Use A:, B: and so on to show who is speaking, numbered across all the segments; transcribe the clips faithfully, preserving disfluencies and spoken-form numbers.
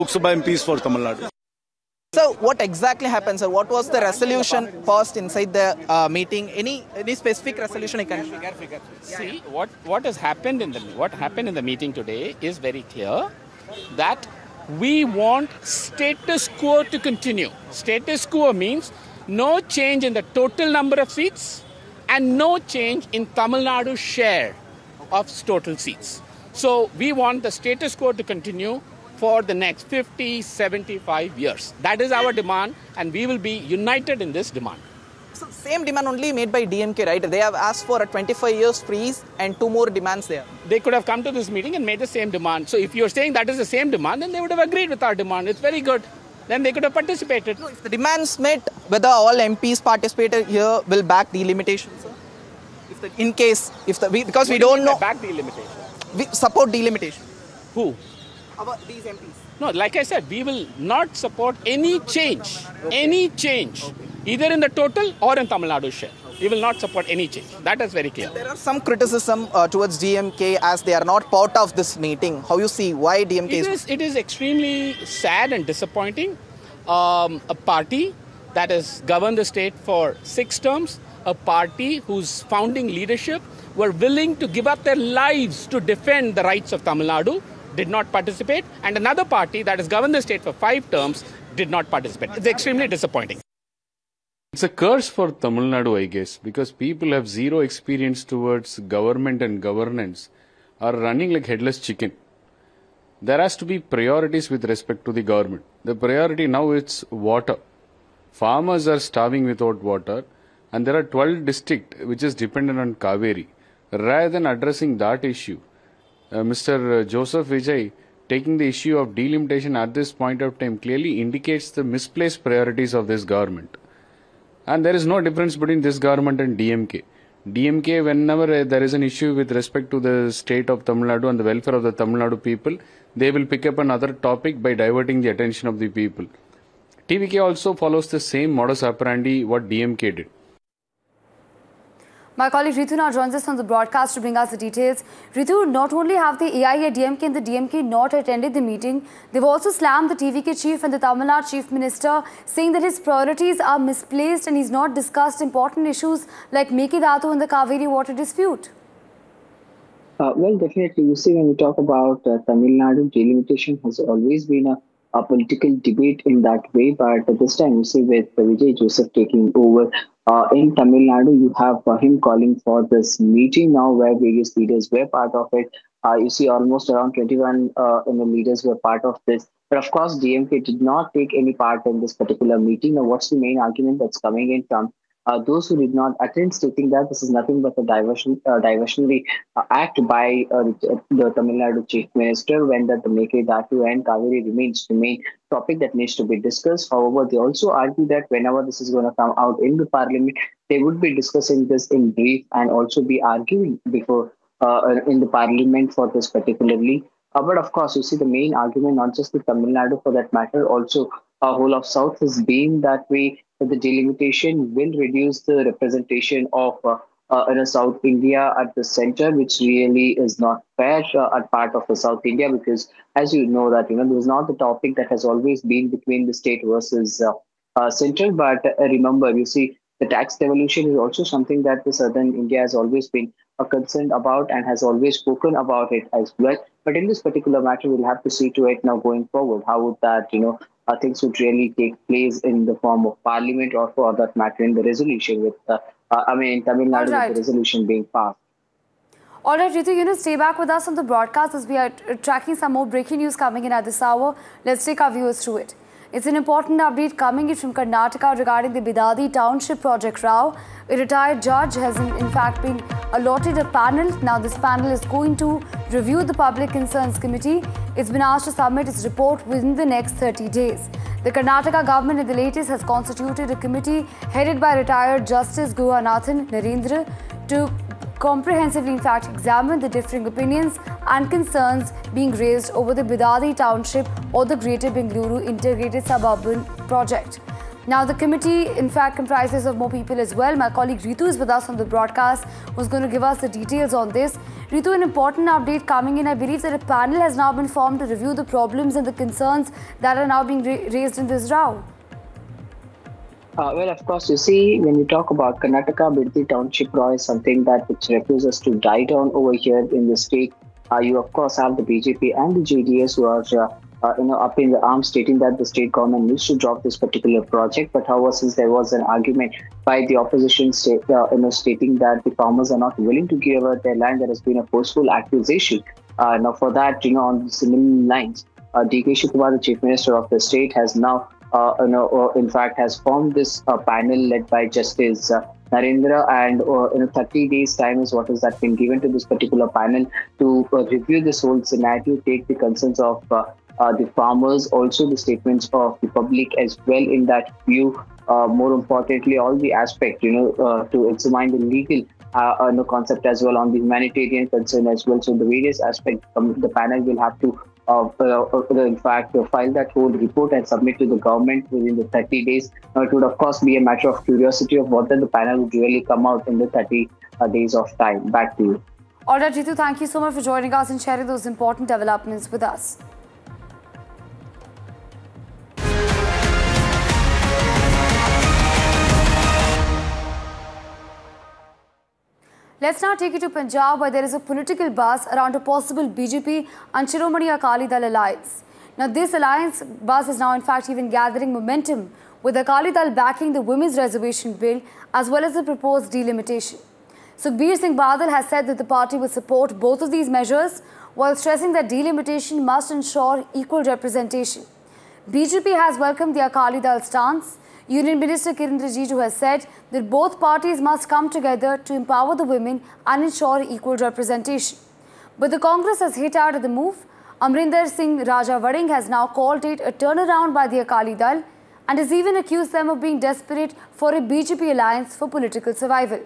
A: Lok Sabha M Ps for Tamil Nadu.
B: So what exactly happened, sir? What was the resolution passed inside the uh, meeting? Any any specific resolution you can share?
C: See, what, what has happened in the what happened in the meeting today is very clear that we want status quo to continue. Status quo means no change in the total number of seats and no change in Tamil Nadu's share of total seats. So we want the status quo to continue for the next fifty, seventy-five years. That is our demand, and we will be united in this demand.
B: So same demand only made by D M K, right? They have asked for a twenty-five years freeze and two more demands there.
C: They could have come to this meeting and made the same demand. So if you're saying that is the same demand, then they would have agreed with our demand. It's very good. Then they could have participated.
B: No, if the demands met, whether all M Ps participated here will back delimitation, sir? If the, in case, if the we, because
C: what
B: we
C: do
B: don't know.
C: Back delimitation.
B: We support delimitation.
C: Who?
B: Our, these M Ps.
C: No, like I said, we will not support any change, okay. any change, okay. either in the total or in Tamil Nadu's share. Okay. We will not support any change. That is very clear.
B: There are some criticism uh, towards D M K as they are not part of this meeting. How you see why D M K
C: it
B: is?
C: is? It is extremely sad and disappointing. Um, a party that has governed the state for six terms, a party whose founding leadership were willing to give up their lives to defend the rights of Tamil Nadu, did not participate, and another party that has governed the state for five terms did not participate. It's extremely disappointing.
D: It's a curse for Tamil Nadu, I guess, because people have zero experience towards government and governance, are running like headless chicken. There has to be priorities with respect to the government. The priority now is water. Farmers are starving without water, and there are twelve districts which is dependent on Kaveri. Rather than addressing that issue, Uh, Mister Joseph Vijay taking the issue of delimitation at this point of time clearly indicates the misplaced priorities of this government. And there is no difference between this government and D M K. D M K, whenever uh, there is an issue with respect to the state of Tamil Nadu and the welfare of the Tamil Nadu people, they will pick up another topic by diverting the attention of the people. T V K also follows the same modus operandi what D M K did.
E: My colleague Ritu now joins us on the broadcast to bring us the details. Ritu, not only have the A I A D M K and the D M K not attended the meeting, they've also slammed the T V K chief and the Tamil Nadu chief minister, saying that his priorities are misplaced and he's not discussed important issues like Mekidatu and the Kaveri water dispute.
F: Uh, well, definitely. You see, when we talk about uh, Tamil Nadu, delimitation has always been a, a political debate in that way. But this time, you see, with uh, Vijay Joseph taking over uh, in Tamil Nadu, you have uh, him calling for this meeting now where various leaders were part of it. Uh, you see, almost around twenty-one uh, you know, leaders were part of this. But of course, D M K did not take any part in this particular meeting. Now, what's the main argument that's coming in from Uh, those who did not attend, stating that this is nothing but a diversion, uh, diversionary uh, act by uh, the Tamil Nadu Chief Minister, when that the Mekidatu and Kaveri remains the main topic that needs to be discussed. However, they also argue that whenever this is going to come out in the parliament, they would be discussing this in brief and also be arguing before uh, in the parliament for this particularly. Uh, but of course, you see the main argument, not just the Tamil Nadu for that matter, also uh, whole of South has been that way. The delimitation will reduce the representation of uh, uh, in South India at the center, which really is not fair uh, at part of the South India, because as you know that, you know, this is not the topic that has always been between the state versus uh, uh, central. But uh, remember, you see, the tax devolution is also something that the Southern India has always been uh, concerned about and has always spoken about it as well. But in this particular matter, we'll have to see to it now going forward. How would that, you know, Uh, things would really take place in the form of parliament, or for that matter in the resolution with, uh, uh, I mean, in Tamil Nadu, right, with the resolution being passed.
E: All right, Ritu, you know, stay back with us on the broadcast as we are tracking some more breaking news coming in at this hour. Let's take our viewers through it. It's an important update coming in from Karnataka regarding the Bidadi Township project row. A retired judge has in, in fact been allotted a panel. Now this panel is going to review the Public Concerns Committee. It's been asked to submit its report within the next thirty days. The Karnataka government in the latest has constituted a committee headed by retired Justice Guhanathan Narendra to comprehensively in fact examine the differing opinions and concerns being raised over the Bidadi Township or the Greater Bengaluru Integrated Suburban Project. Now the committee in fact comprises of more people as well. My colleague Ritu is with us on the broadcast, who's going to give us the details on this. Ritu, an important update coming in. I believe that a panel has now been formed to review the problems and the concerns that are now being ra raised in this row.
F: Uh, well, of course, you see, when we talk about Karnataka, Biddi Township Law is something that which refuses to die down over here in the state. Uh, you, of course, have the B J P and the J D S who are uh, uh, you know, up in the arms stating that the state government needs to drop this particular project. But however, since there was an argument by the opposition state, uh, you know, stating that the farmers are not willing to give up their land, there has been a forceful accusation. Uh, now, for that, you know, on similar lines, uh, D K Shivakumar, the Chief Minister of the state, has now Uh, you know, uh, in fact, has formed this uh, panel led by Justice uh, Narendra, and uh, in thirty days' time is what is that been given to this particular panel to uh, review this whole scenario, take the concerns of uh, uh, the farmers, also the statements of the public as well in that view. Uh, more importantly, all the aspects, you know, uh, to examine the legal uh, uh, no concept as well on the humanitarian concern as well. So the various aspects, um, the panel will have to. Uh, uh, in fact, uh, file that whole report and submit to the government within the thirty days. Uh, it would, of course, be a matter of curiosity of what the panel would really come out in the thirty uh, days of time. Back to you.
E: All right, Ritu, thank you so much for joining us and sharing those important developments with us. Let's now take you to Punjab, where there is a political buzz around a possible B J P and Shiromani Akali Dal alliance. Now, this alliance buzz is now in fact even gathering momentum, with Akali Dal backing the Women's Reservation Bill as well as the proposed delimitation. Sukhbir Singh Badal has said that the party will support both of these measures, while stressing that delimitation must ensure equal representation. B J P has welcomed the Akali Dal stance. Union Minister Kiren Rijiju has said that both parties must come together to empower the women and ensure equal representation. But the Congress has hit out at the move. Amrinder Singh Raja Vading has now called it a turnaround by the Akali Dal and has even accused them of being desperate for a B J P alliance for political survival.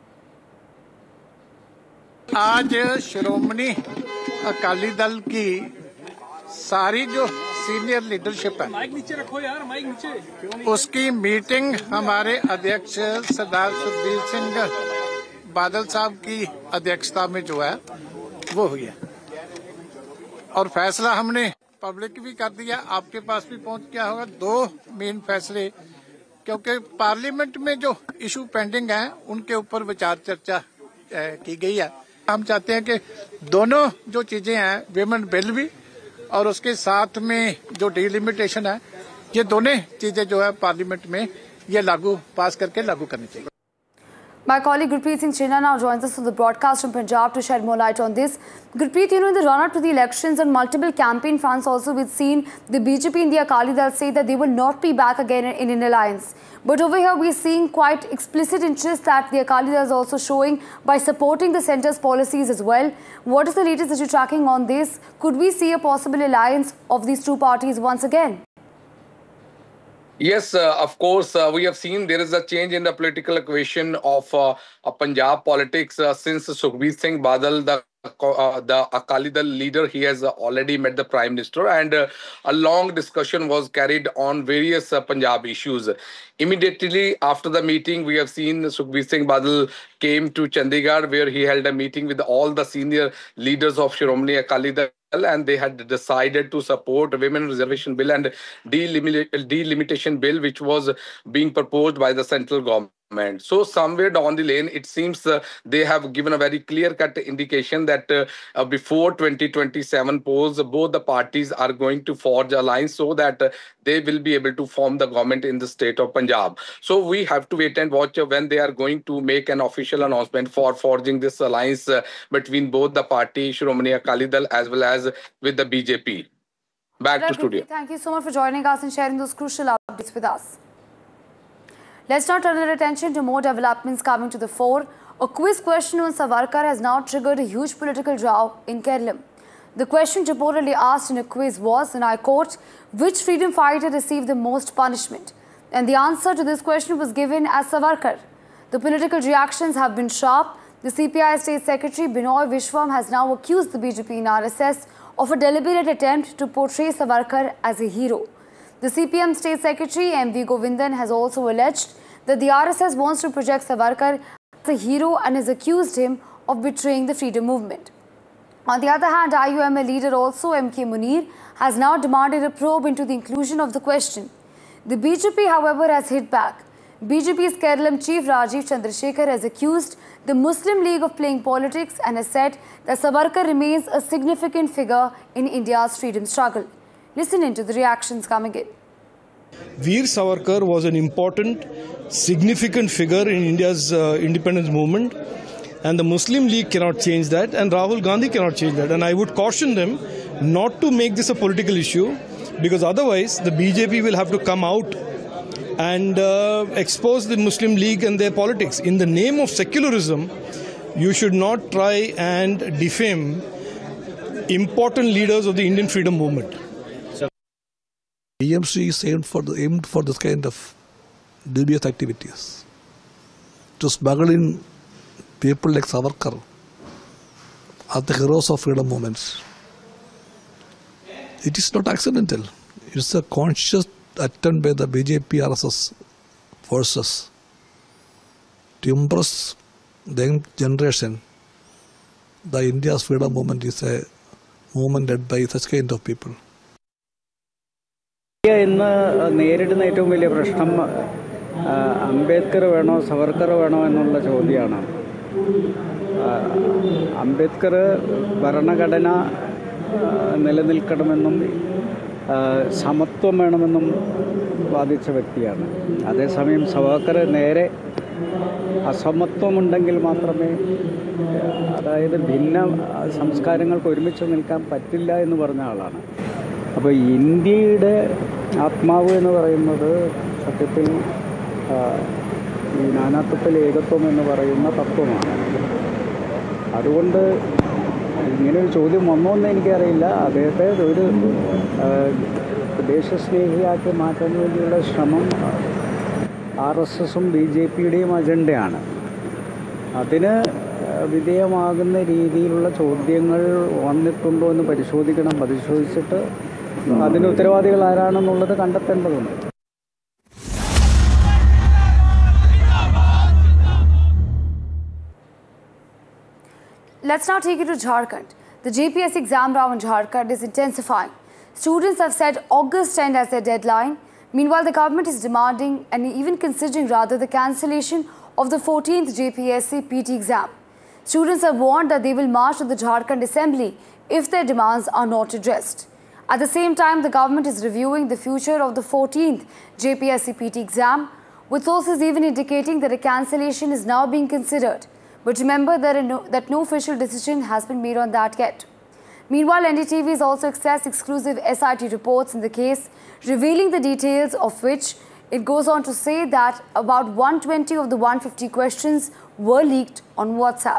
A: आज श्रोमणी अकाली दल की सारी जो senior leadership है mic नीचे रखो यार, mic नीचे, उसकी मीटिंग हमारे अध्यक्ष सरदार सुखबीर सिंह बादल साहब की अध्यक्षता में जो है वो हुई है और फैसला हमने पब्लिक भी कर दिया, आपके पास भी पहुंच गया होगा। दो मेन फैसले, क्योंकि पार्लियामेंट में जो इशू पेंडिंग है उनके ऊपर विचार चर्चा की गई है। हम चाहते हैं कि दोनों जो चीजें हैं, विमेन बिल भी और उसके साथ में जो डिलिमिटेशन है, ये दोनों चीजें जो है पार्लियामेंट में ये लागू पास करके लागू करनी चाहिए।
E: My colleague Gurpreet Singh Chinna now joins us on the broadcast from Punjab to shed more light on this. Gurpreet, you know, in the run-up to the elections on multiple campaign fronts also we've seen the B J P and the Akali Dal say that they will not be back again in an alliance. But over here we're seeing quite explicit interest that the Akali Dal is also showing by supporting the centre's policies as well. What is the latest that you're tracking on this? Could we see a possible alliance of these two parties once again?
G: Yes, uh, of course, uh, we have seen there is a change in the political equation of uh, uh, Punjab politics uh, since Sukhbir Singh Badal, the uh, the Akali Dal leader, he has uh, already met the Prime Minister, and uh, a long discussion was carried on various uh, Punjab issues. Immediately after the meeting, we have seen Sukhbir Singh Badal came to Chandigarh, where he held a meeting with all the senior leaders of Shiromani Akali Dal, and they had decided to support Women Reservation Bill and delimit delimitation bill, which was being proposed by the central government. So somewhere down the lane, it seems uh, they have given a very clear-cut indication that uh, uh, before twenty twenty-seven polls, both the parties are going to forge alliance so that uh, they will be able to form the government in the state of Punjab. So we have to wait and watch uh, when they are going to make an official announcement for forging this alliance uh, between both the party, Shiromani Akali Dal, as well as with the B J P. Back
E: Right,
G: to studio.
E: Thank you so much for joining us and sharing those crucial updates with us. Let's now turn our attention to more developments coming to the fore. A quiz question on Savarkar has now triggered a huge political row in Kerala. The question reportedly asked in a quiz was, and I quote, which freedom fighter received the most punishment? And the answer to this question was given as Savarkar. The political reactions have been sharp. The C P I State Secretary Binoy Vishwam has now accused the B J P and R S S of a deliberate attempt to portray Savarkar as a hero. The C P M State Secretary M V Govindan has also alleged that the R S S wants to project Savarkar as a hero and has accused him of betraying the freedom movement. On the other hand, I U M A leader also, M K Munir, has now demanded a probe into the inclusion of the question. The B J P, however, has hit back. B J P's Kerala chief Rajiv Chandrasekhar has accused the Muslim League of playing politics and has said that Savarkar remains a significant figure in India's freedom struggle. Listen into the reactions coming in.
H: Veer Savarkar was an important, significant figure in India's uh, independence movement, and the Muslim League cannot change that, and Rahul Gandhi cannot change that. And I would caution them not to make this a political issue, because otherwise the B J P will have to come out and uh, expose the Muslim League and their politics. In the name of secularism, you should not try and defame important leaders of the Indian freedom movement.
I: T M C is aimed for, the, aimed for this kind of dubious activities. To smuggle in people like Savarkar are the heroes of freedom movements. It is not accidental. It's a conscious attempt by the B J P R S S forces to impress the young generation that India's freedom movement is a movement led by such kind of people.
J: ഇന്ന് നേരിടുന്ന ഏറ്റവും വലിയ പ്രശ്നം അംബേദ്കർ വേണോ സവർക്കർ വേണോ എന്നുള്ള ചോദ്യമാണ്. അംബേദ്കർ ഭരണഘടന നിലനിൽക്കണമെന്നും സമത്വം വേണമെന്നും വാദിച്ച വ്യക്തിയാണ്. അതേസമയം സവർക്കർ നേരെ അസമത്വമുണ്ടെങ്കിൽ മാത്രമേ, അതായത് ഭിന്ന സംസ്കാരങ്ങൾക്ക് ഒരുമിച്ച് നിൽക്കാൻ പറ്റില്ല എന്ന് പറഞ്ഞ ആളാണ്. അപ്പോൾ ഇന്ത്യയുടെ ആത്മാവ് എന്ന് പറയുന്നത് സത്യത്തിൽ ഈ നാനാത്വത്തിൽ ഏകത്വം എന്ന് പറയുന്ന തത്വമാണ്. അതുകൊണ്ട് ഇങ്ങനൊരു ചോദ്യം വന്നോ എന്ന് എനിക്കറിയില്ല. അദ്ദേഹത്തെ ഒരു ദേശസ്നേഹിയാക്കി മാറ്റാൻ വേണ്ടിയുള്ള ശ്രമം ആർ എസ് എസും ബി ജെ പിയുടെയും അജണ്ടയാണ്. അതിന് വിധേയമാകുന്ന രീതിയിലുള്ള ചോദ്യങ്ങൾ വന്നിട്ടുണ്ടോ എന്ന് പരിശോധിക്കണം. പരിശോധിച്ചിട്ട് അതിന് ഉത്തരവാദികൾ ആരാണെന്നുള്ളത് കണ്ടെത്തേണ്ടതുണ്ട്.
E: Let's now take you to Jharkhand. The J P S C exam round in Jharkhand is intensifying. Students have set August tenth as their deadline. Meanwhile, the government is demanding and even considering rather the cancellation of the fourteenth J P S C P T exam. Students have warned that they will march to the Jharkhand Assembly if their demands are not addressed. At the same time, the government is reviewing the future of the fourteenth J P S C P T exam, with sources even indicating that a cancellation is now being considered. But remember that no, that no official decision has been made on that yet. Meanwhile, N D T V has also accessed exclusive S I T reports in the case, revealing the details of which it goes on to say that about one hundred twenty of the one hundred fifty questions were leaked on WhatsApp.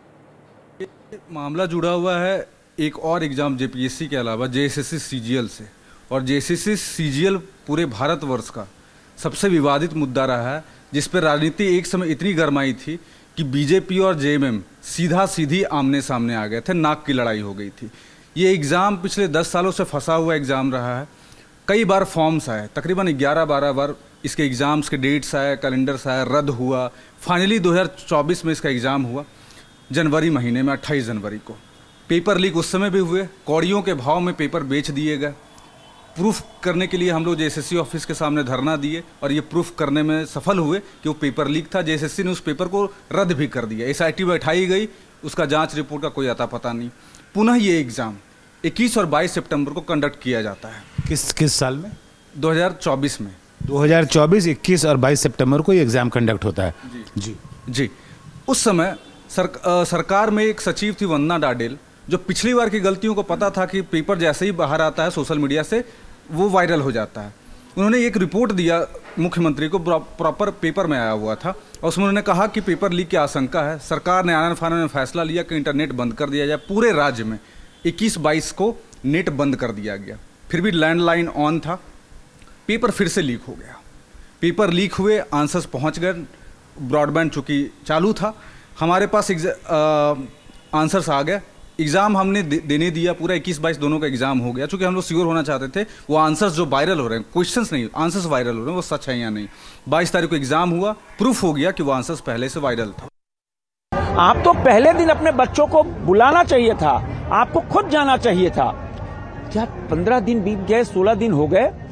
K: मामला जुड़ा हुआ है एक और exam JPSC के अलावा JSSC CGL से, और जेएसएससी सीजीएल पूरे भारतवर्ष का सबसे विवादित मुद्दा रहा है, जिस पर राजनीति एक समय इतनी गरमाई थी कि बीजेपी और जेएमएम सीधा सीधी आमने सामने आ गए थे, नाक की लड़ाई हो गई थी। ये एग्ज़ाम पिछले दस सालों से फंसा हुआ एग्ज़ाम रहा है। कई बार फॉर्म्स आए, तकरीबन ग्यारह बारह बार इसके एग्ज़ाम्स के डेट्स आए, कैलेंडर्स आए, रद्द हुआ। फाइनली दो हज़ार चौबीस में इसका एग्ज़ाम हुआ, जनवरी महीने में अट्ठाईस जनवरी को। पेपर लीक उस समय भी हुए, कौड़ियों के भाव में पेपर बेच दिए गए। प्रूफ करने के लिए हम लोग जेएसएससी ऑफिस के सामने धरना दिए और ये प्रूफ करने में सफल हुए कि वो पेपर लीक था। जेएसएससी ने उस पेपर को रद्द भी कर दिया, एसआईटी बैठाई गई, उसका जांच रिपोर्ट का कोई अता पता नहीं। पुनः ये एग्ज़ाम इक्कीस और बाईस सितंबर को कंडक्ट किया जाता है। किस किस साल में? दो हज़ार चौबीस में।
L: दो हज़ार चौबीस इक्कीस और बाईस सितंबर को ये एग्ज़ाम कंडक्ट होता है।
K: जी जी जी। उस समय सर, आ, सरकार में एक सचिव थी वंदना डाडेल, जो पिछली बार की गलतियों को पता था कि पेपर जैसे ही बाहर आता है सोशल मीडिया से वो वायरल हो जाता है। उन्होंने एक रिपोर्ट दिया मुख्यमंत्री को, प्रॉपर पेपर में आया हुआ था, और उसमें उन्होंने कहा कि पेपर लीक की आशंका है। सरकार ने आनन फानन में फैसला लिया कि इंटरनेट बंद कर दिया जाए। पूरे राज्य में इक्कीस बाईस को नेट बंद कर दिया गया, फिर भी लैंडलाइन ऑन था। पेपर फिर से लीक हो गया, पेपर लीक हुए, आंसर्स पहुँच गए, ब्रॉडबैंड चूँकि चालू था, हमारे पास आंसर्स आ गए। एग्ज़ाम हमने दे, देने दिया, पूरा इक्कीस बाईस दोनों का एग्ज़ाम हो गया। चूँकि हम लोग श्योर होना चाहते थे वो आंसर्स जो वायरल हो रहे हैं, क्वेश्चंस नहीं, आंसर्स वायरल हो रहे हैं, वो सच है या नहीं। बाईस तारीख को एग्ज़ाम हुआ, प्रूफ हो गया कि वो आंसर्स पहले से वायरल था।
M: आप तो पहले दिन अपने बच्चों को बुलाना चाहिए था, आपको खुद जाना चाहिए था। क्या पंद्रह दिन बीत गए, सोलह दिन हो गए,